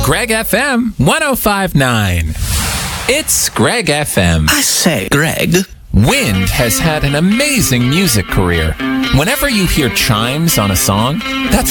Greg FM 105.9. It's Greg FM. I say, Greg. Wind has had an amazing music career. Whenever you hear chimes on a song, that's